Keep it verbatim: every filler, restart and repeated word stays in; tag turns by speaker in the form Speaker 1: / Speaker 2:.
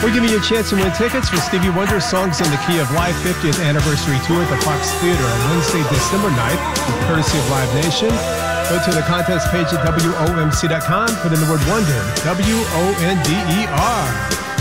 Speaker 1: We're giving you a chance to win tickets for Stevie Wonder's Songs in the Key of Life fiftieth Anniversary Tour at the Fox Theater on Wednesday, December ninth, courtesy of Live Nation. Go to the contest page at W O M C dot com, put in the word Wonder, W O N D E R.